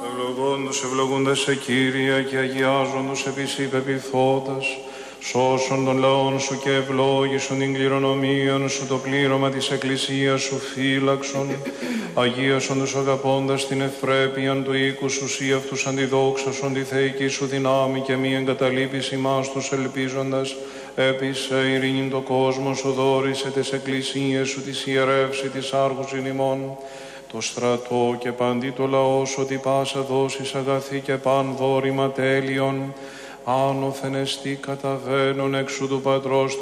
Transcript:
Ευλογώντας, ευλογούντας σε Κύριε και αγιάζοντος επί πεποιθώντας, σώσον των λαών σου και ευλόγησον την κληρονομίαν σου, το πλήρωμα της Εκκλησίας σου φύλαξον, αγίασον τους αγαπώντας την ευπρέπειαν του οίκου σου, σύ αυτούς αντιδόξασον τη θεϊκή σου δυνάμει και μη εγκαταλείπεις ημάς τους ελπίζοντας, έπεισε ειρήνην το κόσμο σου δόρισε τις εκκλησίες σου, της ιερεύση της άρχουσιν ημών, το στρατό και παντί το λαό σου, ότι πάσα δώσεις αγαθή και παν δόρημα τέλειον, άνωθεν εστί καταβαίνον εξού του Πατρός